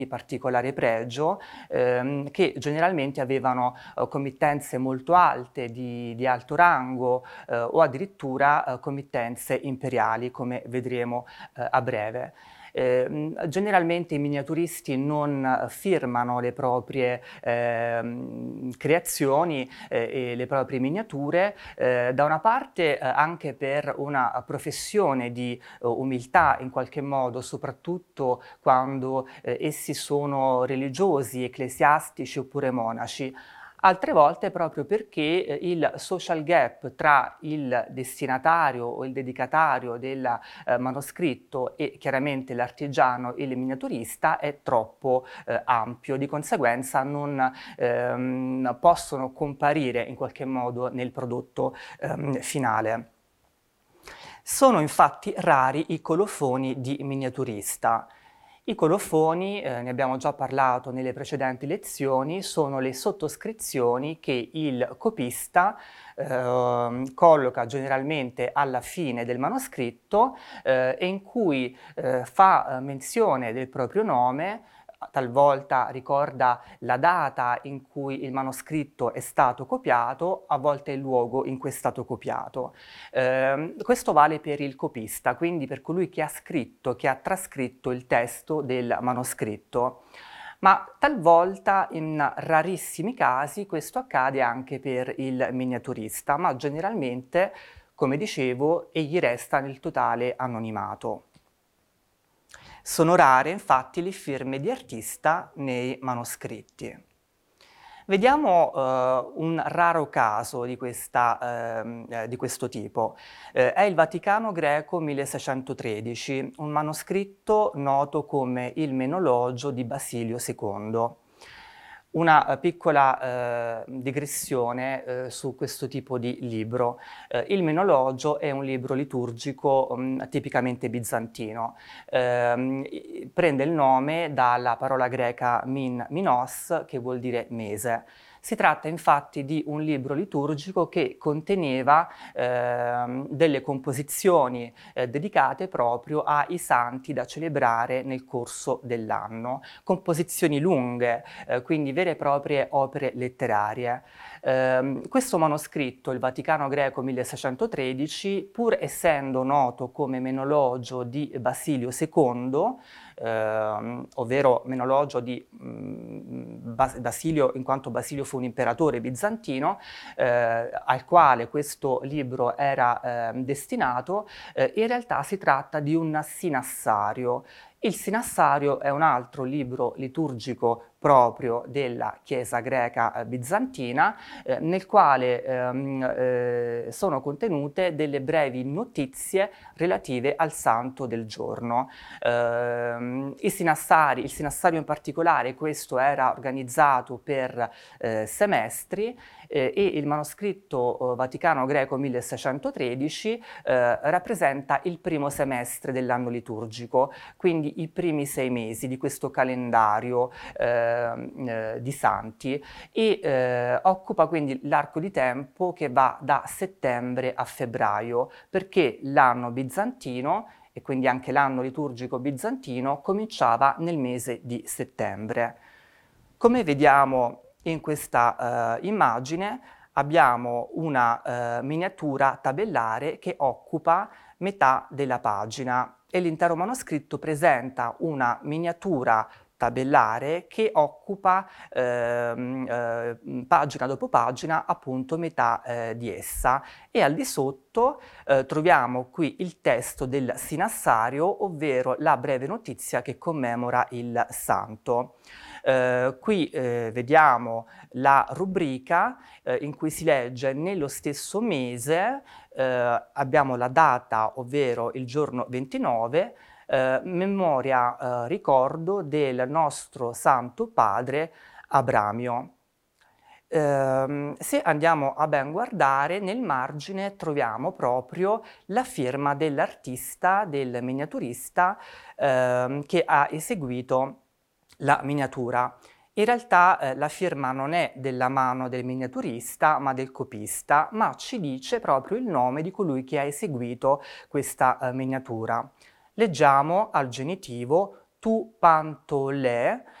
di particolare pregio, che generalmente avevano committenze molto alte, di alto rango, o addirittura committenze imperiali, come vedremo a breve. Generalmente i miniaturisti non firmano le proprie creazioni e le proprie miniature, da una parte anche per una professione di umiltà in qualche modo, soprattutto quando essi sono religiosi, ecclesiastici oppure monaci. Altre volte proprio perché il social gap tra il destinatario o il dedicatario del manoscritto e chiaramente l'artigiano e il miniaturista è troppo ampio, di conseguenza non possono comparire in qualche modo nel prodotto finale. Sono infatti rari i colofoni di miniaturista. I colofoni, ne abbiamo già parlato nelle precedenti lezioni, sono le sottoscrizioni che il copista colloca generalmente alla fine del manoscritto e in cui fa menzione del proprio nome, talvolta ricorda la data in cui il manoscritto è stato copiato, a volte il luogo in cui è stato copiato. Questo vale per il copista, quindi per colui che ha scritto, che ha trascritto il testo del manoscritto. Ma talvolta, in rarissimi casi, questo accade anche per il miniaturista, ma generalmente, come dicevo, egli resta nel totale anonimato. Sono rare infatti le firme di artista nei manoscritti. Vediamo un raro caso di questo tipo. È il Vaticano Greco 1613, un manoscritto noto come il Menologio di Basilio II. Una piccola digressione su questo tipo di libro. Il Menologio è un libro liturgico tipicamente bizantino. Prende il nome dalla parola greca minos, che vuol dire mese. Si tratta infatti di un libro liturgico che conteneva delle composizioni dedicate proprio ai santi da celebrare nel corso dell'anno, composizioni lunghe, quindi vere e proprie opere letterarie. Questo manoscritto, il Vaticano Greco 1613, pur essendo noto come Menologio di Basilio II, ovvero Menologio di Basilio, in quanto Basilio fu un imperatore bizantino al quale questo libro era destinato, in realtà si tratta di un sinassario. Il sinassario è un altro libro liturgico proprio della Chiesa greca bizantina, nel quale sono contenute delle brevi notizie relative al santo del giorno. Il sinassario in particolare, questo era organizzato per semestri e il manoscritto Vaticano Greco 1613 rappresenta il primo semestre dell'anno liturgico, quindi i primi 6 mesi di questo calendario di santi e occupa quindi l'arco di tempo che va da settembre a febbraio, perché l'anno bizantino e quindi anche l'anno liturgico bizantino cominciava nel mese di settembre. Come vediamo in questa immagine, abbiamo una miniatura tabellare che occupa metà della pagina e l'intero manoscritto presenta una miniatura tabellare che occupa pagina dopo pagina appunto metà di essa, e al di sotto troviamo qui il testo del sinassario, ovvero la breve notizia che commemora il santo. Qui vediamo la rubrica in cui si legge nello stesso mese, abbiamo la data, ovvero il giorno 29, memoria, ricordo del nostro santo padre Abramio. Se andiamo a ben guardare, nel margine troviamo proprio la firma dell'artista, del miniaturista che ha eseguito la miniatura. In realtà la firma non è della mano del miniaturista, ma del copista, ma ci dice proprio il nome di colui che ha eseguito questa miniatura. Leggiamo al genitivo tu panto le,